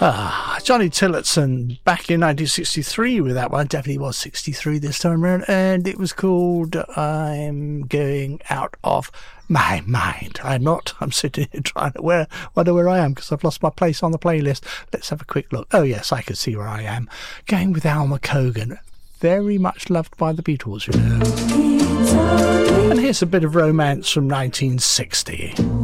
Johnny Tillotson back in 1963 with that one. Definitely was 63 this time around, and it was called I'm Going Out of My Mind. I'm not. I'm sitting here trying to wonder where I am because I've lost my place on the playlist. Let's have a quick look. Oh yes, I can see where I am. Going with Alma Cogan. Very much loved by the Beatles, you know. And here's a bit of romance from 1960.